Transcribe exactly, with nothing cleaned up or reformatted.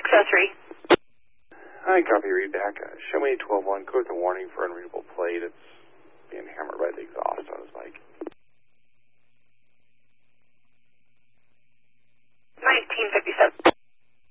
oh three. Hi, copy, read back. Uh, show me twelve one, code the warning for unreadable plate. It's being hammered by the exhaust.